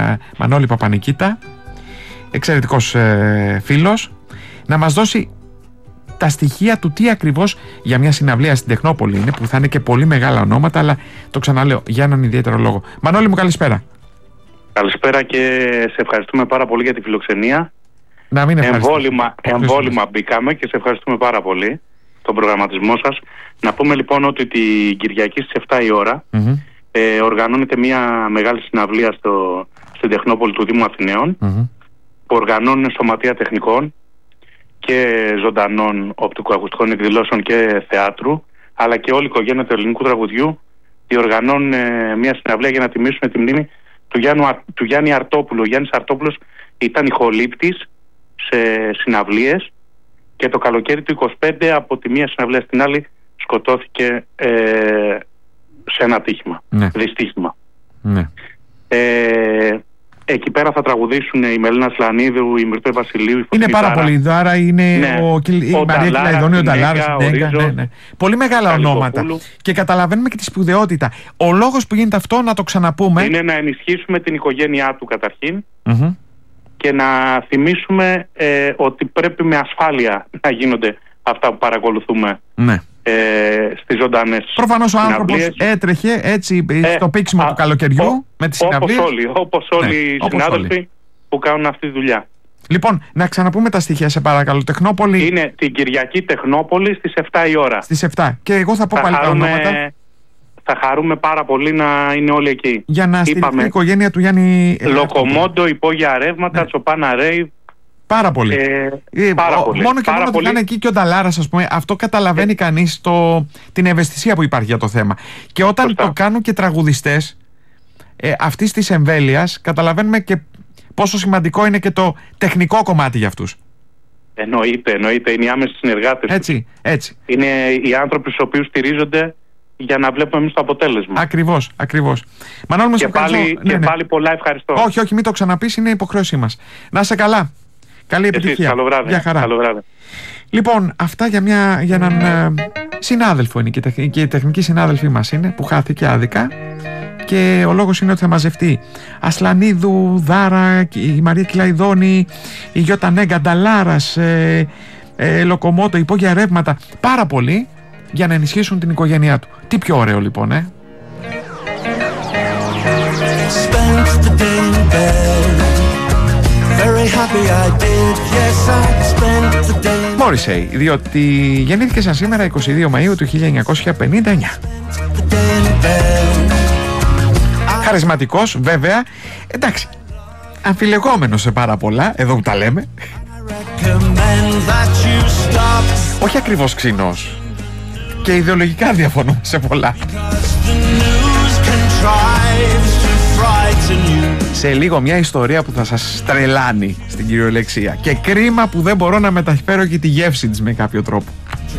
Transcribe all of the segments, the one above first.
Μανώλη Παπανικίτα, εξαιρετικός φίλος, να μας δώσει τα στοιχεία του τι ακριβώς για μια συναυλία στην Τεχνόπολη είναι, που θα είναι και πολύ μεγάλα ονόματα, αλλά το ξαναλέω για έναν ιδιαίτερο λόγο. Μανώλη μου, καλησπέρα. Καλησπέρα και σε ευχαριστούμε πάρα πολύ για τη φιλοξενία. Να μην εμβόλυμα μπήκαμε και σε ευχαριστούμε πάρα πολύ τον προγραμματισμό σας. Να πούμε λοιπόν ότι την Κυριακή στις 7 η ώρα οργανώνεται μια μεγάλη συναυλία στην Τεχνόπολη του Δήμου Αθηναίων, που οργανώνουν Σωματεία Τεχνικών και ζωντανών οπτικοακουστικών εκδηλώσεων και θεάτρου, αλλά και όλη η οικογένεια του ελληνικού τραγουδιού διοργανώνουν μια συναυλία για να τιμήσουν τη μνήμη του Γιάννη Αρτόπουλου. Ο Γιάννης Αρτόπουλος ήταν ηχολήπτης σε συναυλίες και το καλοκαίρι του 25 από τη μία συναυλία στην άλλη σκοτώθηκε σε ένα ατύχημα, δυστύχημα. Εκεί πέρα θα τραγουδήσουν η Μελίνα Σλανίδου, η Μυρτώ Βασιλείου, η είναι πάρα πολύ δάρα, είναι η Μαρία Κυλαϊδόνη, ο Νταλάρας, πολύ μεγάλα ονόματα. Και καταλαβαίνουμε και τη σπουδαιότητα. Ο λόγος που γίνεται αυτό, να το ξαναπούμε, είναι να ενισχύσουμε την οικογένειά του καταρχήν και να θυμίσουμε ότι πρέπει με ασφάλεια να γίνονται αυτά που παρακολουθούμε. Στις ζωντανές. Προφανώς ο άνθρωπος έτρεχε έτσι στο πήξιμο του καλοκαιριού με τις συναυλίες. Όπως όλοι οι συνάδελφοι που κάνουν αυτή τη δουλειά. Λοιπόν, να ξαναπούμε τα στοιχεία, σε παρακαλώ. Τεχνόπολη. Είναι την Κυριακή Τεχνόπολη στις 7 η ώρα. Στις 7. Και εγώ θα πω πάλι τα ονόματα. Θα χαρούμε πάρα πολύ να είναι όλοι εκεί. Για να στηριχθεί η οικογένεια του Γιάννη. Λοκομόντο, Υπόγεια Ρεύματα, Τσοπάνα Ρέιβ. Πάρα πολύ. Μόνο και μόνο ότι θα είναι εκεί και ο Νταλάρας, ας πούμε, αυτό καταλαβαίνει κανείς την ευαισθησία που υπάρχει για το θέμα. Και όταν το κάνουν και τραγουδιστές αυτής της εμβέλειας, καταλαβαίνουμε και πόσο σημαντικό είναι και το τεχνικό κομμάτι για αυτούς. Εννοείται. Είναι οι άμεσοι συνεργάτες. Έτσι. Είναι οι άνθρωποι στους οποίους στηρίζονται για να βλέπουμε εμείς το αποτέλεσμα. Ακριβώς. Μανώλη, και πάλι πολλά ευχαριστώ. Όχι, μην το ξαναπείς, είναι υποχρέωσή μας. Να είσαι καλά. Καλή επιτυχία. Καλό βράδυ. Γεια χαρά. Καλό βράδυ. Λοιπόν, αυτά για έναν συνάδελφο είναι και οι τεχνικοί συνάδελφοί μας είναι, που χάθηκε άδικα, και ο λόγος είναι ότι θα μαζευτεί Ασλανίδου, Δάρα, η Μαρία Κυλαϊδόνη, η Γιώτα Νέγκα, Νταλάρας, Λοκομότο, Υπόγεια Ρεύματα, πάρα πολύ, για να ενισχύσουν την οικογένειά του. Τι πιο ωραίο λοιπόν, Morrissey, διότι γεννήθηκε σαν σήμερα 22 Μαΐου του 1959. Χαρισματικός βέβαια, εντάξει, αμφιλεγόμενος σε πάρα πολλά, εδώ που τα λέμε. Όχι ακριβώς ξινός, και ιδεολογικά διαφωνούμε σε πολλά. Σε λίγο μια ιστορία που θα σας τρελάνει στην κυριολεξία, και κρίμα που δεν μπορώ να μεταφέρω και τη γεύση της με κάποιο τρόπο.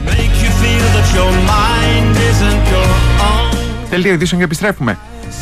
Δελτίο ειδήσεων και επιστρέφουμε.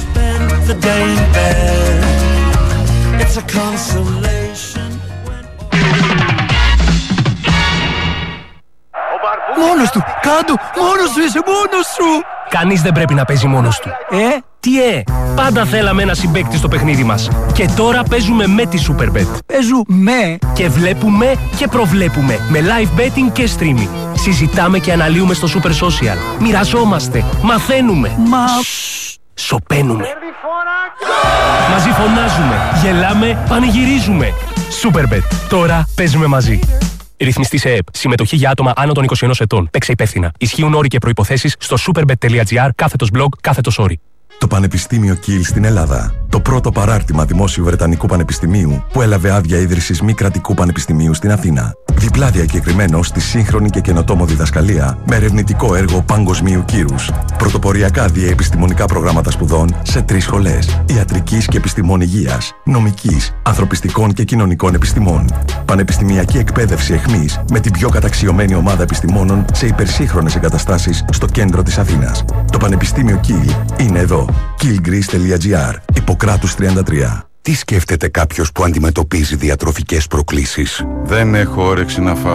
Μόνος του, κάτω, μόνος σου, είσαι μόνος σου. Κανείς δεν πρέπει να παίζει μόνος του. Τι πάντα θέλαμε ένα συμπαίκτη στο παιχνίδι μας. Και τώρα παίζουμε με τη Superbet. Παίζουμε και βλέπουμε και προβλέπουμε με live betting και streaming. Συζητάμε και αναλύουμε στο Super Social. Μοιραζόμαστε, μαθαίνουμε. Σωπαίνουμε. Μαζί φωνάζουμε, γελάμε, πανηγυρίζουμε. Superbet. Τώρα παίζουμε μαζί. Ρυθμιστή σε ΕΕΠ. Συμμετοχή για άτομα άνω των 21 ετών. Παίξε υπεύθυνα. Ισχύουν όροι και προϋποθέσεις στο superbet.gr/blog/όροι. Το Πανεπιστήμιο Κιλ στην Ελλάδα. Το πρώτο παράρτημα δημόσιου Βρετανικού Πανεπιστημίου που έλαβε άδεια ίδρυσης μη κρατικού πανεπιστημίου στην Αθήνα. Διπλά διακεκριμένο στη σύγχρονη και καινοτόμο διδασκαλία με ερευνητικό έργο παγκοσμίου κύρους. Πρωτοποριακά διαεπιστημονικά προγράμματα σπουδών σε 3 σχολές. Ιατρικής και επιστημών υγείας, νομικής, ανθρωπιστικών και κοινωνικών επιστημών. Πανεπιστημιακή εκπαίδευση εχμής με την πιο καταξιωμένη ομάδα επιστημόνων σε υπερσύγχρονες εγκαταστάσεις στο κέντρο της Αθήνας. Το Πανεπιστήμιο Κιλ είναι εδώ. killgreece.gr. Ιπποκράτους 33. Τι σκέφτεται κάποιος που αντιμετωπίζει διατροφικές προκλήσεις? Δεν έχω όρεξη να φάω.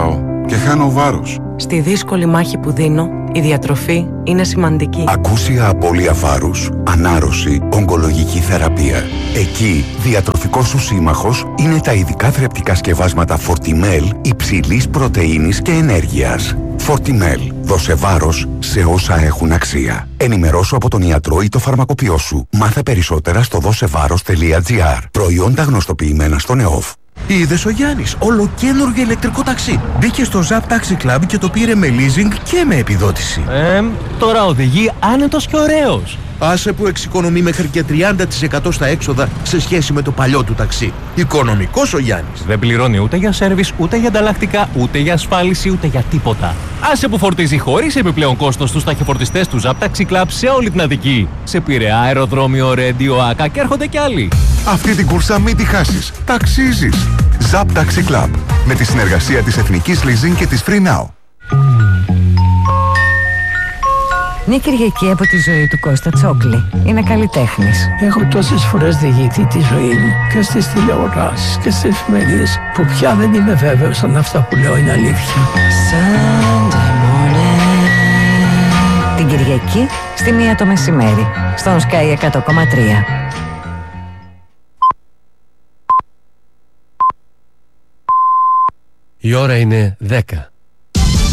και χάνω βάρος. Στη δύσκολη μάχη που δίνω, η διατροφή είναι σημαντική. Ακούσια απώλεια βάρους, ανάρρωση, ογκολογική θεραπεία. Εκεί, διατροφικός σου σύμμαχος είναι τα ειδικά θρεπτικά σκευάσματα Fortimel υψηλής πρωτεΐνης και ενέργειας. Fortimel. Δώσε βάρος σε όσα έχουν αξία. Ενημερώσου από τον ιατρό ή το φαρμακοποιό σου. Μάθε περισσότερα στο δώσεβάρος.gr. Προϊόντα γνωστοποιημένα στον ΕΟΦ. Είδες ο Γιάννης, ολοκαίνουργιο ηλεκτρικό ταξί. Μπήκε στο Zap Taxi Club και το πήρε με leasing και με επιδότηση. Τώρα οδηγεί άνετος και ωραίος. Άσε που εξοικονομεί μέχρι και 30% στα έξοδα σε σχέση με το παλιό του ταξί. Οικονομικός ο Γιάννης. Δεν πληρώνει ούτε για σέρβις, ούτε για ανταλλακτικά, ούτε για ασφάλιση, ούτε για τίποτα. Άσε που φορτίζει χωρίς επιπλέον κόστος στους ταχυφορτιστές του Zap Taxi Club σε όλη την Αττική. Σε Πειραιά, αεροδρόμιο, Ρέντιο, Άκα και έρχονται κι άλλοι. Αυτή την κούρσα μην τη χάσεις. Ταξίζεις. Zap Taxi Club. Με τη συνεργασία της Εθνικής Leasing και της Free Now. Μια Κυριακή από τη ζωή του Κώστα Τσόκλη. Είναι καλλιτέχνης. Έχω τόσες φορές διηγηθεί τη ζωή μου και στις τηλεοράσεις και στις εφημερίδες που πια δεν είμαι βέβαιος αν αυτά που λέω είναι αλήθεια. Την Κυριακή στη 1 το μεσημέρι στον Sky 100,3. Η ώρα είναι 10.